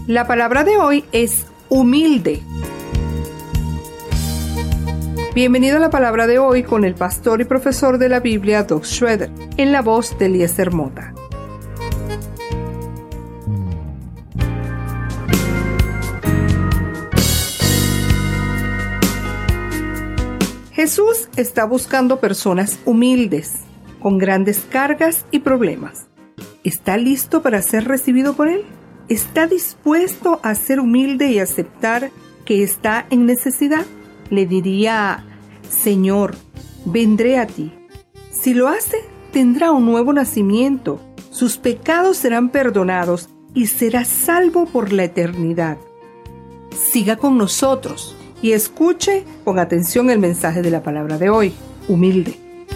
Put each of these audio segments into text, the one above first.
La palabra de hoy es humilde. Bienvenido a la palabra de hoy con el pastor y profesor de la Biblia, Doug Schroeder, en la voz de Eliezer Mota. Jesús está buscando personas humildes, con grandes cargas y problemas. ¿Está listo para ser recibido por Él? ¿Está dispuesto a ser humilde y aceptar que está en necesidad? Le diría: Señor, vendré a ti. Si lo hace, tendrá un nuevo nacimiento, sus pecados serán perdonados y será salvo por la eternidad. Siga con nosotros y escuche con atención el mensaje de la palabra de hoy, humilde.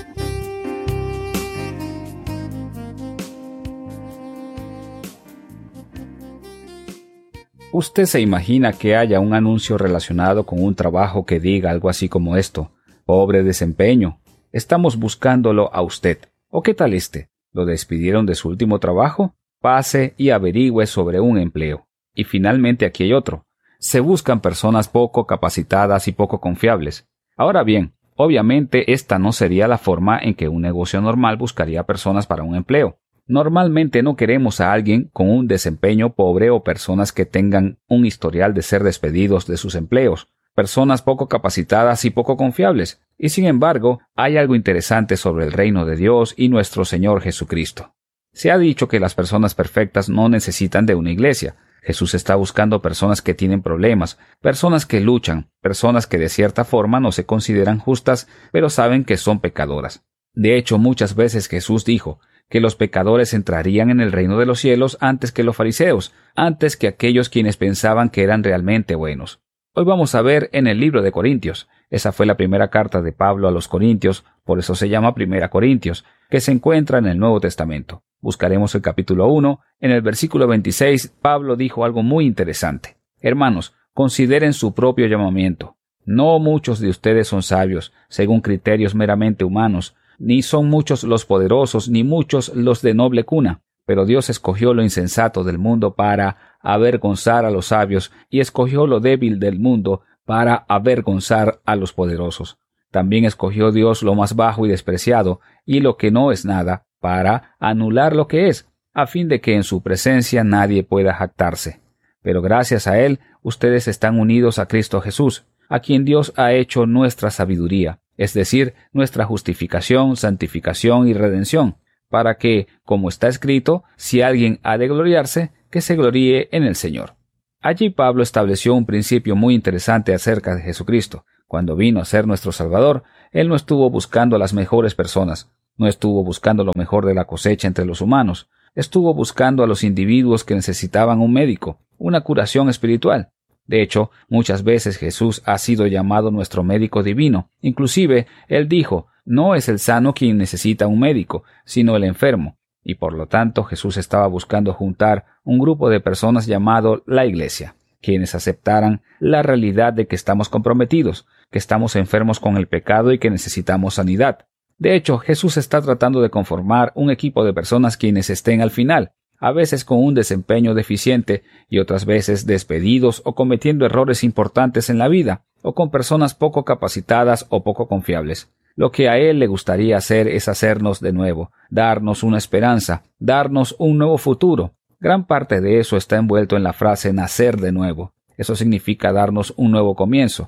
¿Usted se imagina que haya un anuncio relacionado con un trabajo que diga algo así como esto? Pobre desempeño, estamos buscándolo a usted. ¿O qué tal este? ¿Lo despidieron de su último trabajo? Pase y averigüe sobre un empleo. Y finalmente aquí hay otro. Se buscan personas poco capacitadas y poco confiables. Ahora bien, obviamente esta no sería la forma en que un negocio normal buscaría personas para un empleo. Normalmente no queremos a alguien con un desempeño pobre o personas que tengan un historial de ser despedidos de sus empleos, personas poco capacitadas y poco confiables. Y sin embargo, hay algo interesante sobre el reino de Dios y nuestro Señor Jesucristo. Se ha dicho que las personas perfectas no necesitan de una iglesia. Jesús está buscando personas que tienen problemas, personas que luchan, personas que de cierta forma no se consideran justas, pero saben que son pecadoras. De hecho, muchas veces Jesús dijo que los pecadores entrarían en el reino de los cielos antes que los fariseos, antes que aquellos quienes pensaban que eran realmente buenos. Hoy vamos a ver en el libro de Corintios. Esa fue la primera carta de Pablo a los Corintios, por eso se llama Primera Corintios, que se encuentra en el Nuevo Testamento. Buscaremos el capítulo 1. En el versículo 26, Pablo dijo algo muy interesante. Hermanos, consideren su propio llamamiento. No muchos de ustedes son sabios, según criterios meramente humanos, ni son muchos los poderosos, ni muchos los de noble cuna. Pero Dios escogió lo insensato del mundo para avergonzar a los sabios, y escogió lo débil del mundo para avergonzar a los poderosos. También escogió Dios lo más bajo y despreciado, y lo que no es nada, para anular lo que es, a fin de que en su presencia nadie pueda jactarse. Pero gracias a Él, ustedes están unidos a Cristo Jesús, a quien Dios ha hecho nuestra sabiduría, es decir, nuestra justificación, santificación y redención, para que, como está escrito, si alguien ha de gloriarse, que se gloríe en el Señor. Allí Pablo estableció un principio muy interesante acerca de Jesucristo. Cuando vino a ser nuestro Salvador, Él no estuvo buscando a las mejores personas, no estuvo buscando lo mejor de la cosecha entre los humanos, estuvo buscando a los individuos que necesitaban un médico, una curación espiritual. De hecho, muchas veces Jesús ha sido llamado nuestro médico divino. Inclusive, Él dijo, no es el sano quien necesita un médico, sino el enfermo. Y por lo tanto, Jesús estaba buscando juntar un grupo de personas llamado la Iglesia, quienes aceptaran la realidad de que estamos comprometidos, que estamos enfermos con el pecado y que necesitamos sanidad. De hecho, Jesús está tratando de conformar un equipo de personas quienes estén al final, a veces con un desempeño deficiente y otras veces despedidos o cometiendo errores importantes en la vida, o con personas poco capacitadas o poco confiables. Lo que a Él le gustaría hacer es hacernos de nuevo, darnos una esperanza, darnos un nuevo futuro. Gran parte de eso está envuelto en la frase nacer de nuevo. Eso significa darnos un nuevo comienzo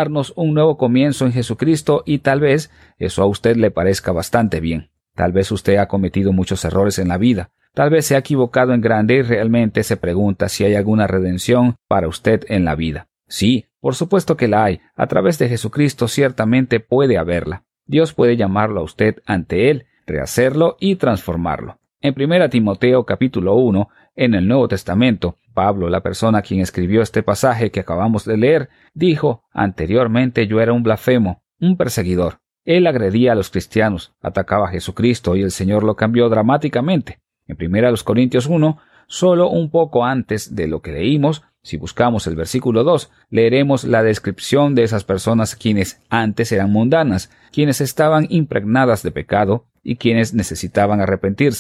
en Jesucristo, y tal vez eso a usted le parezca bastante bien. Tal vez usted ha cometido muchos errores en la vida. Tal vez se ha equivocado en grande y realmente se pregunta si hay alguna redención para usted en la vida. Sí, por supuesto que la hay. A través de Jesucristo ciertamente puede haberla. Dios puede llamarlo a usted ante Él, rehacerlo y transformarlo. En 1 Timoteo capítulo 1, en el Nuevo Testamento, Pablo, la persona quien escribió este pasaje que acabamos de leer, dijo, anteriormente yo era un blasfemo, un perseguidor. Él agredía a los cristianos, atacaba a Jesucristo y el Señor lo cambió dramáticamente. En 1 Corintios 1, solo un poco antes de lo que leímos, si buscamos el versículo 2, leeremos la descripción de esas personas quienes antes eran mundanas, quienes estaban impregnadas de pecado y quienes necesitaban arrepentirse.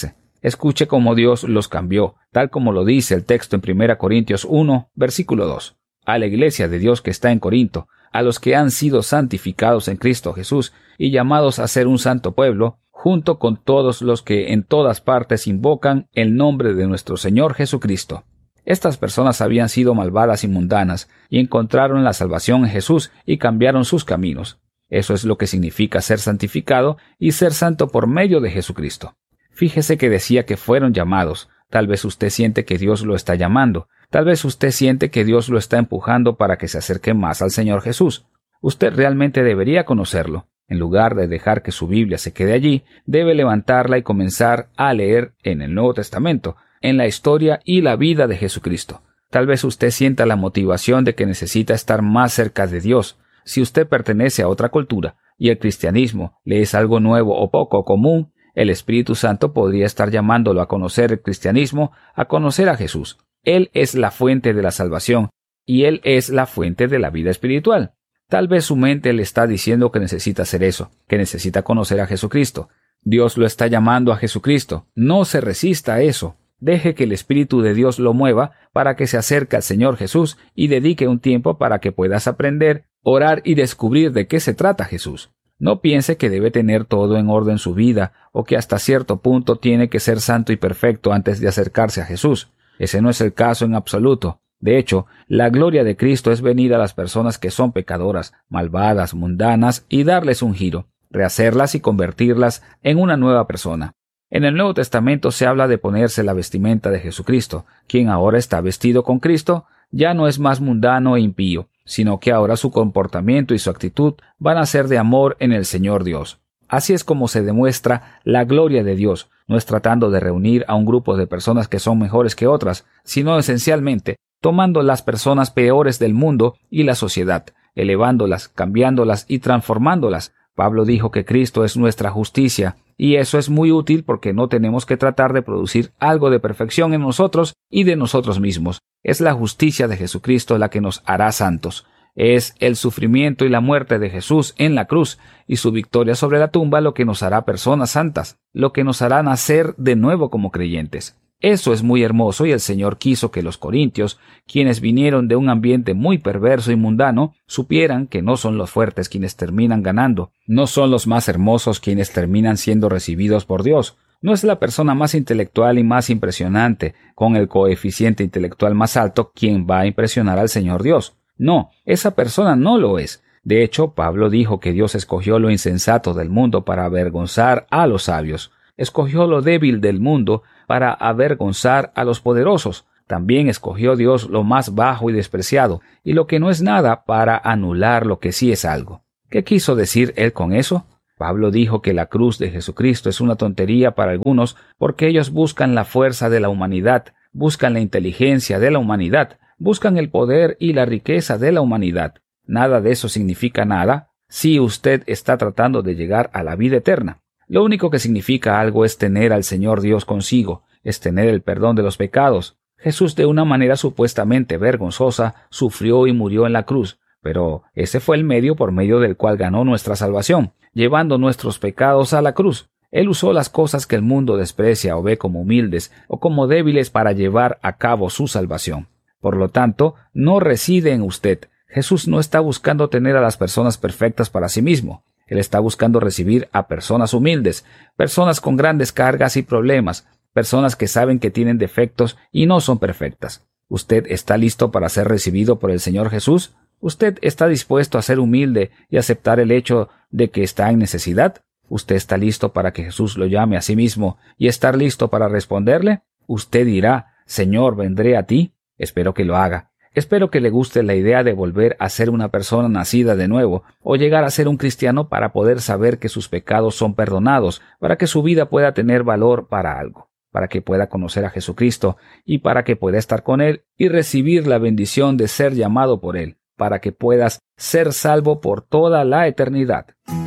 Escuche cómo Dios los cambió, tal como lo dice el texto en 1 Corintios 1, versículo 2. A la iglesia de Dios que está en Corinto, a los que han sido santificados en Cristo Jesús y llamados a ser un santo pueblo, junto con todos los que en todas partes invocan el nombre de nuestro Señor Jesucristo. Estas personas habían sido malvadas y mundanas, y encontraron la salvación en Jesús y cambiaron sus caminos. Eso es lo que significa ser santificado y ser santo por medio de Jesucristo. Fíjese que decía que fueron llamados. Tal vez usted siente que Dios lo está llamando. Tal vez usted siente que Dios lo está empujando para que se acerque más al Señor Jesús. Usted realmente debería conocerlo. En lugar de dejar que su Biblia se quede allí, debe levantarla y comenzar a leer en el Nuevo Testamento, en la historia y la vida de Jesucristo. Tal vez usted sienta la motivación de que necesita estar más cerca de Dios. Si usted pertenece a otra cultura y el cristianismo le es algo nuevo o poco común, el Espíritu Santo podría estar llamándolo a conocer el cristianismo, a conocer a Jesús. Él es la fuente de la salvación y Él es la fuente de la vida espiritual. Tal vez su mente le está diciendo que necesita hacer eso, que necesita conocer a Jesucristo. Dios lo está llamando a Jesucristo. No se resista a eso. Deje que el Espíritu de Dios lo mueva para que se acerque al Señor Jesús y dedique un tiempo para que puedas aprender, orar y descubrir de qué se trata Jesús. No piense que debe tener todo en orden su vida o que hasta cierto punto tiene que ser santo y perfecto antes de acercarse a Jesús. Ese no es el caso en absoluto. De hecho, la gloria de Cristo es venir a las personas que son pecadoras, malvadas, mundanas y darles un giro, rehacerlas y convertirlas en una nueva persona. En el Nuevo Testamento se habla de ponerse la vestimenta de Jesucristo. Quien ahora está vestido con Cristo ya no es más mundano e impío, sino que ahora su comportamiento y su actitud van a ser de amor en el Señor Dios. Así es como se demuestra la gloria de Dios. No es tratando de reunir a un grupo de personas que son mejores que otras, sino esencialmente tomando las personas peores del mundo y la sociedad, elevándolas, cambiándolas y transformándolas. Pablo dijo que Cristo es nuestra justicia, y eso es muy útil porque no tenemos que tratar de producir algo de perfección en nosotros y de nosotros mismos. Es la justicia de Jesucristo la que nos hará santos. Es el sufrimiento y la muerte de Jesús en la cruz y su victoria sobre la tumba lo que nos hará personas santas, lo que nos hará nacer de nuevo como creyentes. Eso es muy hermoso y el Señor quiso que los corintios, quienes vinieron de un ambiente muy perverso y mundano, supieran que no son los fuertes quienes terminan ganando, no son los más hermosos quienes terminan siendo recibidos por Dios. No es la persona más intelectual y más impresionante, con el coeficiente intelectual más alto, quien va a impresionar al Señor Dios. No, esa persona no lo es. De hecho, Pablo dijo que Dios escogió lo insensato del mundo para avergonzar a los sabios. Escogió lo débil del mundo para avergonzar a los poderosos. También escogió Dios lo más bajo y despreciado, y lo que no es nada para anular lo que sí es algo. ¿Qué quiso decir él con eso? Pablo dijo que la cruz de Jesucristo es una tontería para algunos porque ellos buscan la fuerza de la humanidad, buscan la inteligencia de la humanidad, buscan el poder y la riqueza de la humanidad. Nada de eso significa nada si usted está tratando de llegar a la vida eterna. Lo único que significa algo es tener al Señor Dios consigo, es tener el perdón de los pecados. Jesús, de una manera supuestamente vergonzosa, sufrió y murió en la cruz, pero ese fue el medio por medio del cual ganó nuestra salvación, llevando nuestros pecados a la cruz. Él usó las cosas que el mundo desprecia o ve como humildes o como débiles para llevar a cabo su salvación. Por lo tanto, no reside en usted. Jesús no está buscando tener a las personas perfectas para sí mismo. Él está buscando recibir a personas humildes, personas con grandes cargas y problemas, personas que saben que tienen defectos y no son perfectas. ¿Usted está listo para ser recibido por el Señor Jesús? ¿Usted está dispuesto a ser humilde y aceptar el hecho de que está en necesidad? ¿Usted está listo para que Jesús lo llame a sí mismo y estar listo para responderle? Usted dirá, Señor, vendré a ti. Espero que lo haga. Espero que le guste la idea de volver a ser una persona nacida de nuevo, o llegar a ser un cristiano para poder saber que sus pecados son perdonados, para que su vida pueda tener valor para algo, para que pueda conocer a Jesucristo y para que pueda estar con Él y recibir la bendición de ser llamado por Él, para que puedas ser salvo por toda la eternidad.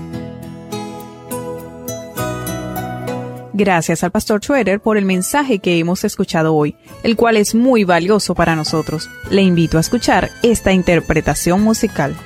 Gracias al Pastor Schroeder por el mensaje que hemos escuchado hoy, el cual es muy valioso para nosotros. Le invito a escuchar esta interpretación musical.